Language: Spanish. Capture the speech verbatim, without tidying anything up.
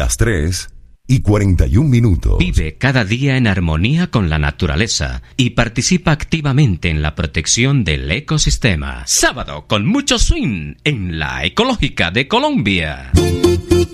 las tres y cuarenta y un minutos. Vive cada día en armonía con la naturaleza y participa activamente en la protección del ecosistema. Sábado con mucho swing en la Ecológica de Colombia.